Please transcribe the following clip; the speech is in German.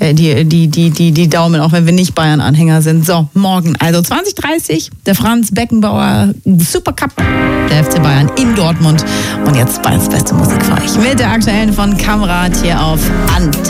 die Daumen, auch wenn wir nicht Bayern-Anhänger sind. So, morgen, also 20:30, der Franz Beckenbauer Supercup, der FC Bayern in Dortmund. Und jetzt Bayerns beste Musik für euch mit der aktuellen von Kamrat hier auf Antenne.